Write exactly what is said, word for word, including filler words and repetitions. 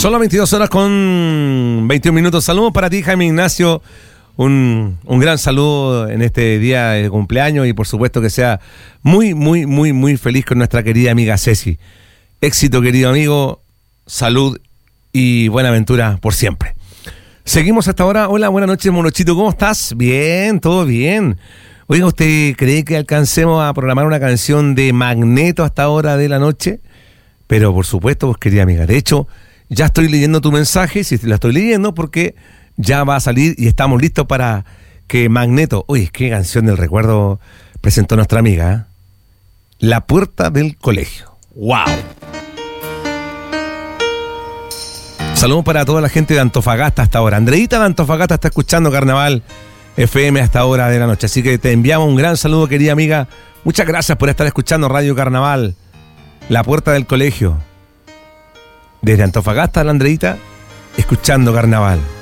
Son las veintidós horas con veintiún minutos. Saludos para ti, Jaime Ignacio. Un, un gran saludo en este día de cumpleaños y por supuesto que sea muy, muy, muy, muy feliz con nuestra querida amiga Ceci. Éxito, querido amigo, salud y buena aventura por siempre. Seguimos hasta ahora. Hola, buenas noches, Monochito, ¿cómo estás? Bien, todo bien. Oiga, ¿usted cree que alcancemos a programar una canción de Magneto hasta ahora de la noche? Pero por supuesto, pues querida amiga, de hecho, ya estoy leyendo tu mensaje, si la estoy leyendo, porque ya va a salir y estamos listos para que Magneto, uy, qué canción del recuerdo presentó nuestra amiga, ¿eh? La puerta del colegio. ¡Wow! Saludos para toda la gente de Antofagasta hasta ahora. Andreita de Antofagasta está escuchando Carnaval F M hasta ahora de la noche, así que te enviamos un gran saludo, querida amiga. Muchas gracias por estar escuchando Radio Carnaval, La puerta del colegio. Desde Antofagasta, la Andreita, escuchando Carnaval.